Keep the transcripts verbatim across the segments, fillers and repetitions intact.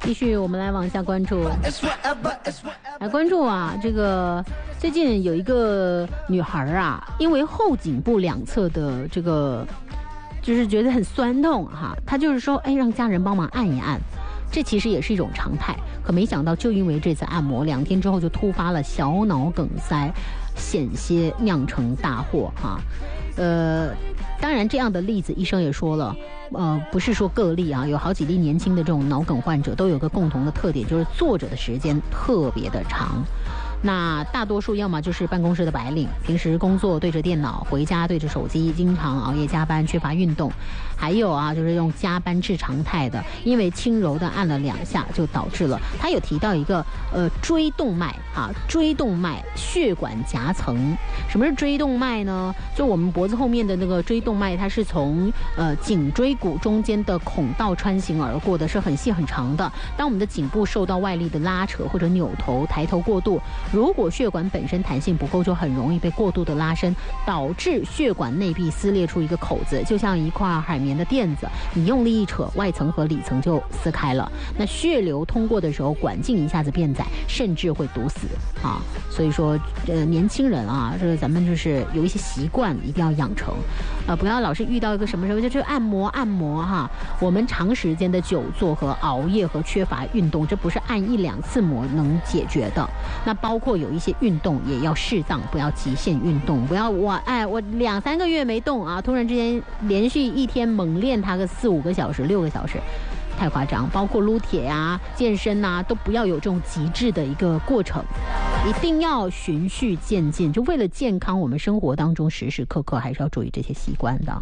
继续我们来往下关注，来关注啊，这个最近有一个女孩啊，因为后颈部两侧的这个就是觉得很酸痛哈，她就是说哎让家人帮忙按一按，这其实也是一种常态，可没想到就因为这次按摩，两天之后就突发了小脑梗塞，险些酿成大祸哈。呃，当然这样的例子医生也说了，呃，不是说个例啊，有好几例年轻的这种脑梗患者都有个共同的特点，就是坐着的时间特别的长。那大多数要么就是办公室的白领，平时工作对着电脑，回家对着手机，经常熬夜加班，缺乏运动。还有啊，就是用加班制常态的，因为轻柔的按了两下，就导致了。他有提到一个呃椎动脉啊，椎动脉血管夹层。什么是椎动脉呢？就我们脖子后面的那个椎动脉，它是从呃颈椎骨中间的孔道穿行而过的，是很细很长的。当我们的颈部受到外力的拉扯或者扭头、抬头过度，如果血管本身弹性不够，就很容易被过度的拉伸，导致血管内壁撕裂出一个口子，就像一块海绵的垫子，你用力一扯，外层和里层就撕开了。那血流通过的时候，管径一下子变窄，甚至会堵死啊。所以说，呃，年轻人啊，这个咱们就是有一些习惯一定要养成，呃，不要老是遇到一个什么时候就去按摩按摩哈。我们长时间的久坐和熬夜和缺乏运动，这不是按一两次摩能解决的。那包括有一些运动也要适当，不要极限运动，不要我哎我两三个月没动啊，突然之间连续一天猛练它个四五个小时、六个小时，太夸张。包括撸铁啊、健身啊，都不要有这种极致的一个过程，一定要循序渐进。就为了健康，我们生活当中时时刻刻还是要注意这些习惯的。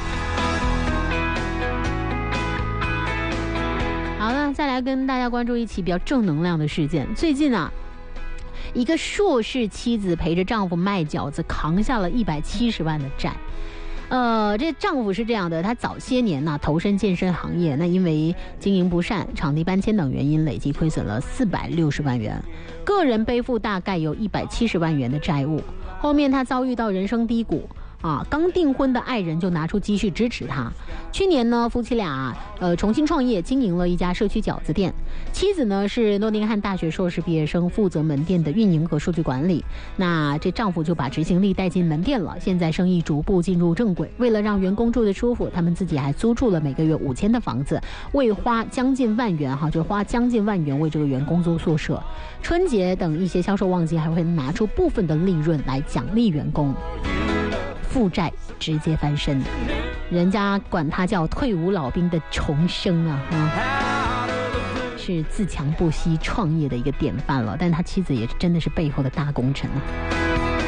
好了，再来跟大家关注一起比较正能量的事件。最近啊，一个硕士妻子陪着丈夫卖饺子，扛下了一百七十万的债。呃，这丈夫是这样的，他早些年呢、啊、投身健身行业，那因为经营不善、场地搬迁等原因，累计亏损了四百六十万元，个人背负大概有一百七十万元的债务。后面他遭遇到人生低谷。啊，刚订婚的爱人就拿出积蓄支持他。去年呢，夫妻俩呃重新创业，经营了一家社区饺子店。妻子呢是诺丁汉大学硕士毕业生，负责门店的运营和数据管理。那这丈夫就把执行力带进门店了，现在生意逐步进入正轨。为了让员工住得舒服，他们自己还租住了每个月五千的房子，为花将近万元哈，就花将近万元为这个员工做宿舍。春节等一些销售旺季，还会拿出部分的利润来奖励员工。负债直接翻身，人家管他叫退伍老兵的重生啊，啊是自强不息创业的一个典范了。但他妻子也真的是背后的大功臣啊。